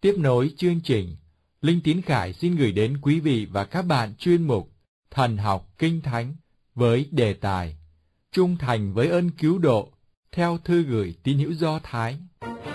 Tiếp nối chương trình, Linh Tín Khải xin gửi đến quý vị và các bạn chuyên mục Thần học Kinh Thánh với đề tài Trung thành với ơn cứu độ theo thư gửi tín hữu Do Thái.